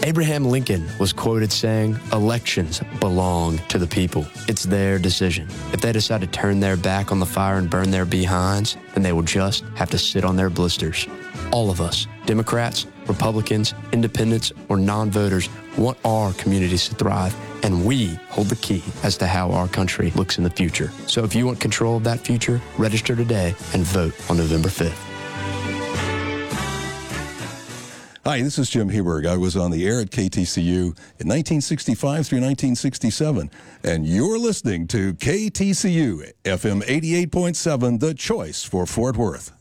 Abraham Lincoln was quoted saying, "Elections belong to the people. It's their decision. If they decide to turn their back on the fire and burn their behinds, then they will just have to sit on their blisters." All of us, Democrats, Republicans, independents, or non-voters, want our communities to thrive, and we hold the key as to how our country looks in the future. So if you want control of that future, register today and vote on November 5th. Hi, this is Jim Heberg. I was on the air at KTCU in 1965 through 1967, and you're listening to KTCU FM 88.7, The Choice for Fort Worth.